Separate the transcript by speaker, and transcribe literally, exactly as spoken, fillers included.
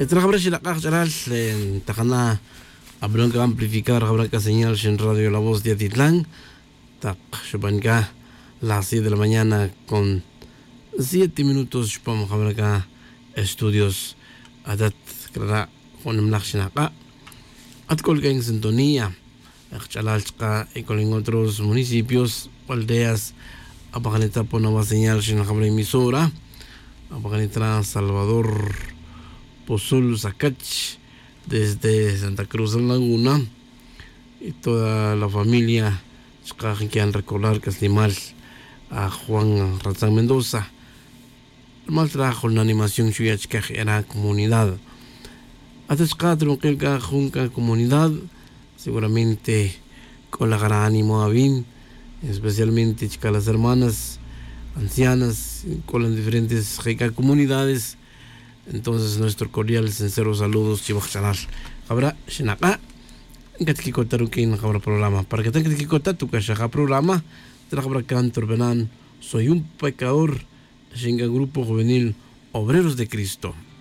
Speaker 1: Trabajar en la caja en Tajana, habrá que amplificar, habrá que señal en Radio La Voz de Atitlán. Tak, Shabanka, las siete de la mañana con siete minutos. Vamos a ver acá estudios. Adat, Clara, Juan Mlachinaka. Atcolga en sintonía. Chalalchka y con otros municipios, aldeas. Apaganita por nueva señal en la emisora. Apaganita Salvador. Pozul Zacach, desde Santa Cruz de Laguna, y toda la familia que quieran recordar Caslimal a Juan Razán Mendoza. El mal trabajo en la animación que era comunidad. Antes que junca comunidad, seguramente con la gran ánimo a Vin, especialmente las hermanas ancianas, con las diferentes comunidades. Entonces, nuestro cordial, sincero saludos, Chibachcharal. Habrá, Shinaka, en que te contar un habrá programa. Para que tengas que contar tu cachaja programa, te habrá cantor Benan. Soy un pecador, Shinga Grupo Juvenil Obreros de Cristo.